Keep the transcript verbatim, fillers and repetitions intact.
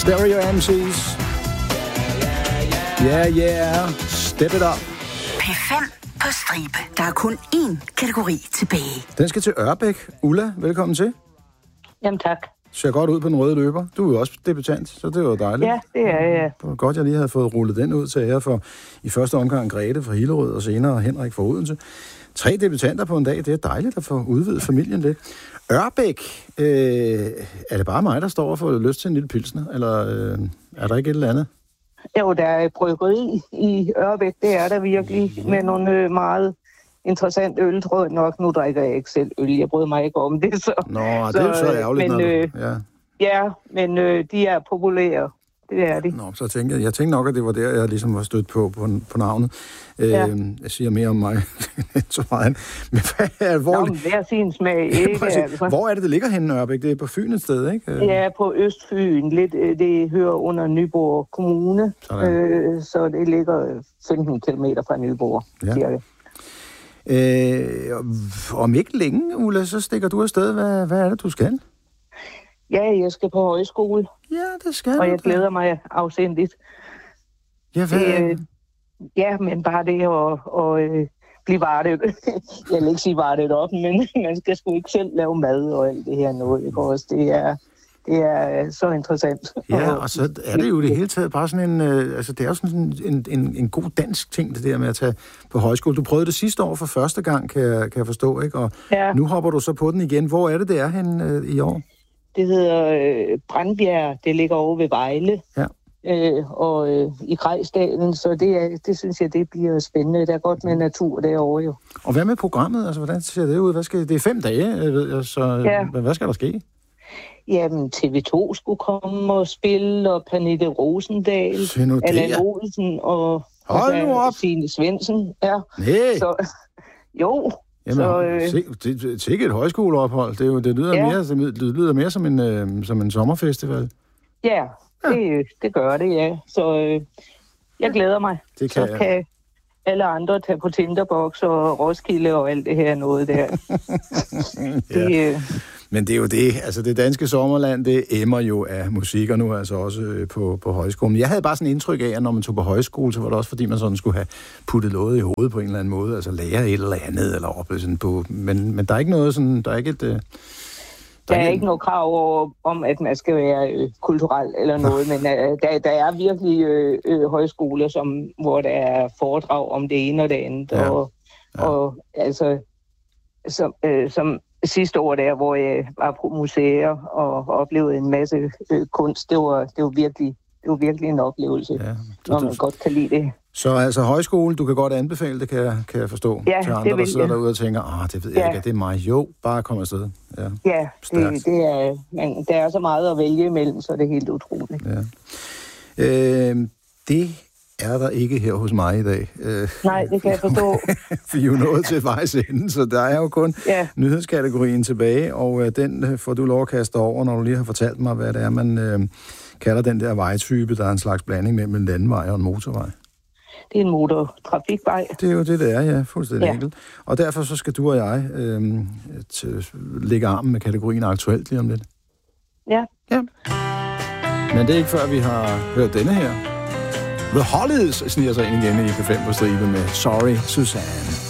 Stereo M C's. Yeah, yeah. Step it up. P fem på stribe. Der er kun én kategori tilbage. Den skal til Ørbæk. Ulla, velkommen til. Jamen tak. Ser godt ud på den røde løber. Du er jo også debutant, så det var dejligt. Ja, det er jeg. Det var godt, jeg lige havde fået rullet den ud til jer for i første omgang Grete fra Hillerød og senere Henrik fra Odense. Tre debutanter på en dag, det er dejligt at få udvidet familien lidt. Ørbæk, øh, er det bare mig, der står og får lyst til en lille pilsner, eller øh, er der ikke et eller andet? Jo, der er et bryggeri i Ørbæk, det er der virkelig, med nogle øh, meget interessant øl, tror jeg nok. Nu drikker jeg ikke selv øl, jeg bryder mig ikke om det. Så, Nå, det er jo så ærgerligt. Men, øh, ja. ja, men øh, de er populære. Det er de. Nå, så tænkte jeg, jeg tænkte nok, at det var der, jeg ligesom var stødt på, på, på navnet. Ja. Øh, jeg siger mere om mig, så meget. Men hvad er hvor... Nå, men hver sin smag, ikke? Ja, altså. Hvor er det, det ligger henne, Ørbæk? Det er på Fyn et sted, ikke? Ja, på Østfyn. Lidt, det hører under Nyborg Kommune. Øh, så det ligger femten kilometer fra Nyborg, ja. Cirka. Øh, om ikke længe, Ulla, så stikker du afsted. Hvad, hvad er det, du skal? Ja, jeg skal på højskole. Ja, det skal og du. jeg glæder mig afsindigt. Ja, hvad? Det, øh, ja, men bare det at og, øh, blive vartet. Jeg vil ikke sige vartet op, men man skal sgu ikke selv lave mad og alt det her noget. Ikke? Også det er... Det er så interessant. Ja, og så er det jo det hele taget bare sådan en... Øh, altså, det er jo sådan en, en, en god dansk ting, det der med at tage på højskole. Du prøvede det sidste år for første gang, kan jeg, kan jeg forstå, ikke? Og ja. Nu hopper du så på den igen. Hvor er det, det er henne øh, i år? Det hedder øh, Brandbjerg. Det ligger over ved Vejle. Ja. Øh, og øh, i Grejsdalen, så det, er, det synes jeg, det bliver spændende. Der er godt med natur derovre jo. Og hvad med programmet? Altså, hvordan ser det ud? Hvad skal, det er fem dage, ved jeg, så ja. Hvad skal der ske? Jamen, T V to skulle komme og spille, og Pernille Rosendal, Allan Olsen og, og Signe Svendsen. Ja. Nej. Så, jo. Jamen, så, øh, se, det, det er ikke et højskoleophold. Det, er jo, det, lyder, ja. mere, det lyder mere som en, øh, som en sommerfestival. Ja, ja. Det, det gør det, ja. Så øh, jeg glæder mig. Det kan så jeg. kan alle andre tage på Tinderbox og Roskilde og alt det her noget der. ja. det, øh, Men det er jo det, altså det danske sommerland, det emmer jo af musik, og nu altså også på, på højskolen. Jeg havde bare sådan en indtryk af, at når man tog på højskole, så var det også fordi, man sådan skulle have puttet noget i hovedet på en eller anden måde, altså lære et eller andet, eller opleve sådan på, men, men der er ikke noget sådan, der er ikke et... Der, der er ikke, ikke noget krav over, om, at man skal være øh, kulturel eller noget, men øh, der, der er virkelig øh, øh, højskoler, som, hvor der er foredrag om det ene og det andet, ja. og, ja. og altså, som, øh, som sidste år der, hvor jeg var på museer og oplevede en masse øh, kunst, det var, det var virkelig det var virkelig en oplevelse, ja, du, når man du, godt kan lide det. Så altså højskole, du kan godt anbefale det, kan jeg, kan jeg forstå, ja, til andre, det der sidder jeg. derude og tænker, ah, det ved jeg ja. ikke, det er mig. Jo, bare kom afsted. Ja, ja det, det er, man, der er så meget at vælge imellem, så det er helt utroligt. Ja. Øh, det er der ikke her hos mig i dag. Nej, det kan jeg forstå. Vi er jo nået til vejs ende, så der er jo kun ja. nyhedskategorien tilbage, og øh, den får du lov at kaste over, når du lige har fortalt mig, hvad det er, man øh, kalder den der vejtype, der er en slags blanding mellem en landvej og en motorvej. Det er en motortrafikvej. Det er jo det, det er, ja. Fuldstændig ja. enkelt. Og derfor så skal du og jeg øh, lægge armen med kategorien aktuelt lige om lidt. Ja. Ja. Men det er ikke før, vi har hørt denne her. The Hollies sniger sig ind igen i P fem på stribe med Sorry, Suzanne.